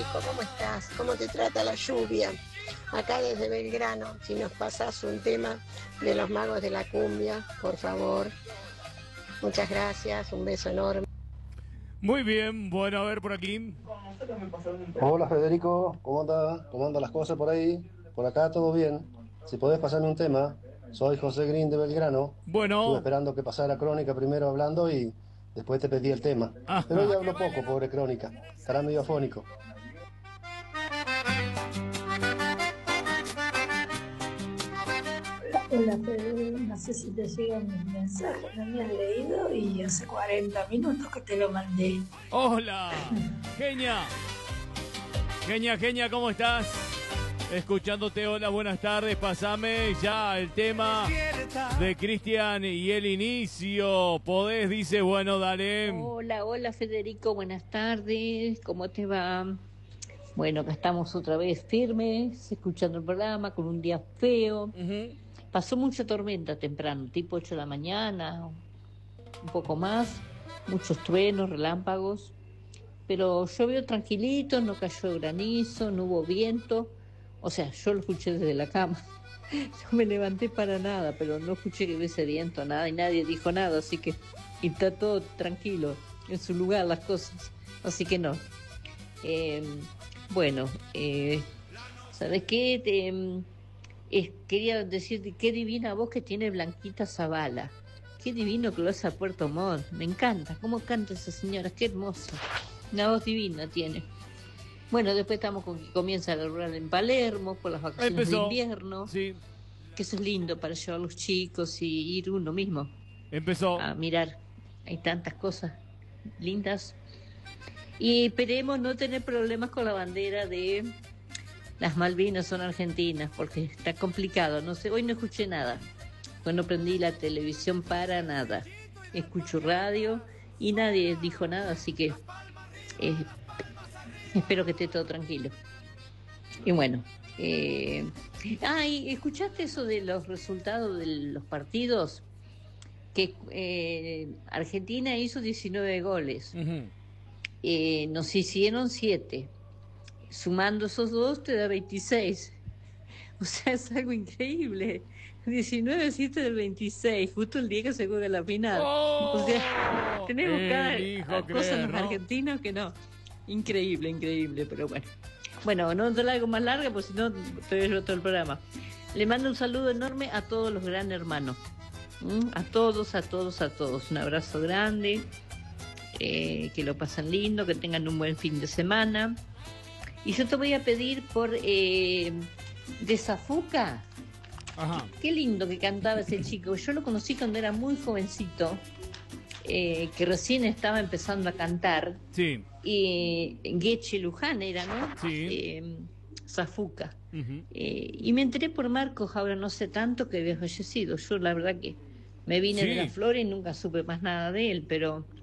¿Cómo estás? ¿Cómo te trata la lluvia? Acá desde Belgrano, si nos pasás un tema de los magos de la cumbia, por favor. Muchas gracias, un beso enorme. Muy bien, bueno, a ver por aquí. Hola Federico, ¿cómo anda? ¿Cómo andan las cosas por ahí? Por acá todo bien. Si podés pasarme un tema, soy José Green de Belgrano. Estuve Bueno, esperando que pasara Crónica primero hablando y después te pedí el tema. Pero hoy ajá. hablo poco, pobre Crónica. Estará medio afónico. Hola, Fede, no sé si te llegan mis mensajes, no me has leído y hace 40 minutos que te lo mandé. Hola, Genia. Genia, ¿cómo estás? Escuchándote, hola, buenas tardes. Pasame ya el tema de Cristian y el inicio. Podés, dice, bueno, dale. Hola Federico, buenas tardes, ¿cómo te va? Bueno, acá estamos otra vez firmes, escuchando el programa con un día feo. Ujú. Pasó mucha tormenta temprano, tipo 8 de la mañana, un poco más, muchos truenos, relámpagos, pero llovió tranquilito, no cayó granizo, no hubo viento, o sea, yo lo escuché desde la cama. No me levanté para nada, pero no escuché que hubiese viento, nada, y nadie dijo nada, así que y está todo tranquilo, en su lugar las cosas, así que no. Eh, bueno, ¿sabes qué? Quería decirte, qué divina voz que tiene Blanquita Zavala, qué divino que lo hace a Puerto Montt, me encanta, cómo canta esa señora, qué hermosa, una voz divina tiene. Bueno, después estamos con que comienza la rural en Palermo por las vacaciones de Empezó. invierno, Sí, que eso es lindo para llevar a los chicos y ir uno mismo empezó. a mirar. Hay tantas cosas lindas. Y esperemos no tener problemas con la bandera de las Malvinas son argentinas, porque está complicado. No sé, hoy no escuché nada. Hoy no prendí la televisión para nada. Escucho radio y nadie dijo nada, así que eh, espero que esté todo tranquilo. Y bueno, ¿y escuchaste eso de los resultados de los partidos? Que Argentina hizo 19 goles, Ujú. nos hicieron 7. Sumando esos dos te da 26. O sea, es algo increíble. 19-7 del 26, justo el día que se juega la final. O sea, ¡Oh! tenemos Elijo cada cosa creer, los ¿no? argentinos que no. Increíble, pero bueno. Bueno, no te la hago más larga, porque si no te voy a llevar todo el programa. Le mando un saludo enorme a todos los gran hermanos. A todos. Un abrazo grande. Que lo pasen lindo, que tengan un buen fin de semana. Y yo te voy a pedir por de Zafuca. Ajá. Qué lindo que cantaba ese chico. Yo lo conocí cuando era muy jovencito, que recién estaba empezando a cantar. Sí, Y Gueche Luján era, ¿no? sí. Zafuca. Ujú. Y me enteré por Marcos, ahora no sé tanto que había fallecido. Yo la verdad que me vine de la Sí. flor y nunca supe más nada de él,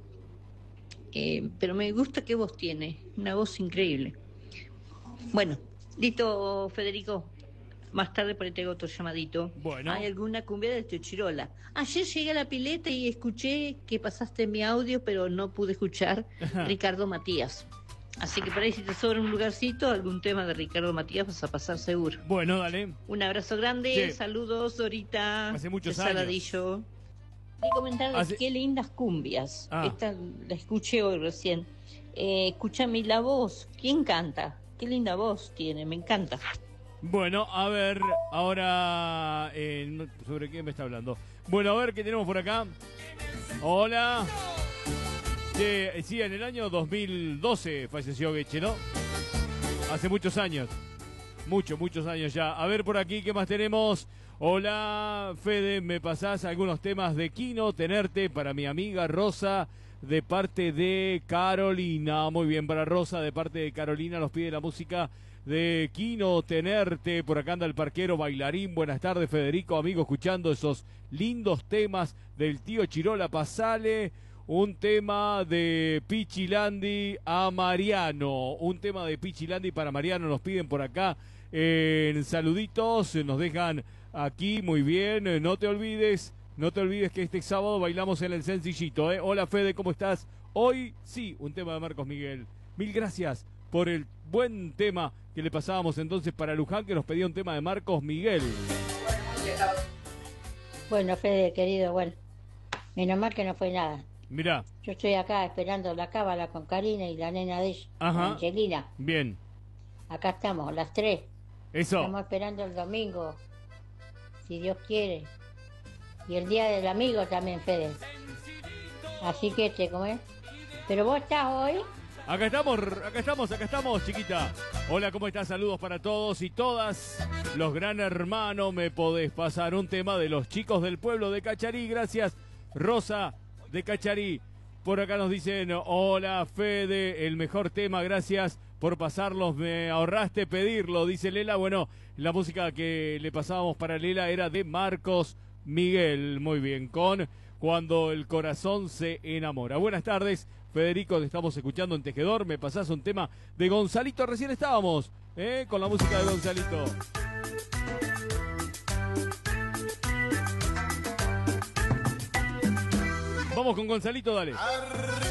pero me gusta qué voz tiene, una voz increíble. Bueno, listo, Federico. Más tarde por ahí tengo otro llamadito. ¿Hay Bueno. alguna cumbia de Teochirola? Ayer llegué a la pileta y escuché que pasaste mi audio, pero no pude escuchar Ricardo Matías. Así que por ahí si te sobra un lugarcito, algún tema de Ricardo Matías vas a pasar seguro. Bueno, dale. Un abrazo grande, Che, saludos Dorita. hace muchos de años. Saladillo. Quería comentarles Hace- qué lindas cumbias. Ah. Esta la escuché hoy recién. Escúchame la voz. ¿Quién canta? Qué linda voz tiene, me encanta. Bueno, a ver, ahora, ¿sobre qué me está hablando? Bueno, a ver qué tenemos por acá. Hola. Sí, en el año 2012 falleció Gueche, ¿no? Hace muchos años. Muchos años ya. A ver por aquí, ¿qué más tenemos? Hola, Fede, ¿me pasás algunos temas de Quino Tenerte para mi amiga Rosa de parte de Carolina? Muy bien, para Rosa de parte de Carolina nos pide la música de Quino Tenerte. Por acá anda el parquero bailarín. Buenas tardes, Federico, amigo, escuchando esos lindos temas del tío Chirola. Pasale un tema de Pichilandi a Mariano. Un tema de Pichilandi para Mariano nos piden por acá. En saluditos nos dejan aquí, muy bien. No te olvides que este sábado bailamos en el Sencillito, ¿eh? Hola, Fede, ¿cómo estás? Hoy sí, un tema de Marcos Miguel. Mil gracias por el buen tema que le pasábamos entonces para Luján, que nos pedía un tema de Marcos Miguel. Bueno, Fede, querido, bueno, menos mal que no fue nada. Mirá. Yo estoy acá esperando la cábala con Karina y la nena de ella, Ajá. Angelina. Bien. Acá estamos, las 3. Eso. Estamos esperando el domingo, si Dios quiere. Y el día del amigo también, Fede. Así que, ¿cómo es? ¿Pero vos estás hoy? Acá estamos, chiquita. Hola, ¿cómo estás? Saludos para todos y todas. Los Gran Hermano, me podés pasar un tema de los chicos del pueblo de Cacharí. Gracias, Rosa de Cacharí. Por acá nos dicen, hola, Fede, el mejor tema, gracias por pasarlos, me ahorraste pedirlo, dice Lela. Bueno, la música que le pasábamos para Lela era de Marcos Miguel. Muy bien, con Cuando el corazón se enamora. Buenas tardes, Federico, te estamos escuchando en Tejedor. Me pasás un tema de Gonzalito, recién estábamos con la música de Gonzalito. Vamos con Gonzalito, dale.